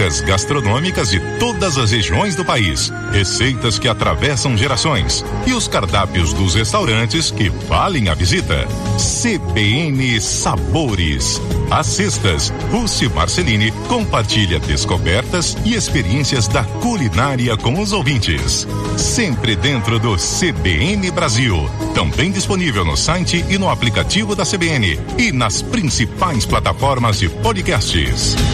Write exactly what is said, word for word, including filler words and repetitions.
dicas gastronômicas de todas as regiões do país, receitas que atravessam gerações e os cardápios dos restaurantes que valem a visita. C B N Sabores. Às sextas, Rússi Marcelini compartilha descobertas e experiências da culinária com os ouvintes. Sempre dentro do C B N Brasil. Também disponível no site e no aplicativo da C B N e nas principais plataformas de podcasts.